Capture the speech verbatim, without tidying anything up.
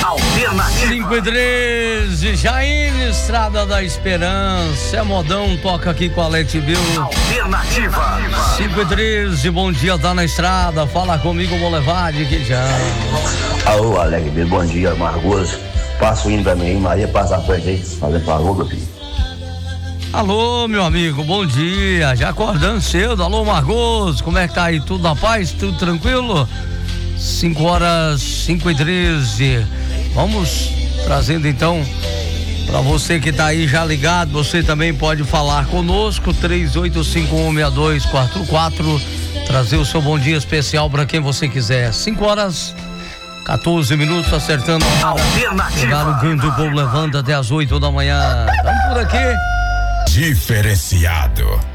Alternativa. cinco e treze, Jair, Estrada da Esperança. É modão, toca aqui com a Lete Bill. Alternativa. cinco e treze, bom dia, tá na estrada. Fala comigo, vou levar de que já. Alô, Alegre Bill, bom dia, Margoso. Passa o hino pra mim, Maria, passa a frente aí, fazer favor, meu filho. Alô, meu amigo, bom dia. Já acordando cedo. Alô, Margoso, como é que tá aí? Tudo na paz? Tudo tranquilo? cinco horas, cinco e treze. Vamos trazendo então para você que tá aí já ligado. Você também pode falar conosco, três oito cinco um seis dois quatro quatro. Trazer o seu bom dia especial para quem você quiser. cinco horas, quatorze minutos, acertando a hora. Chegar o canto, o povo levanta até as oito da manhã. Estamos por aqui. Diferenciado.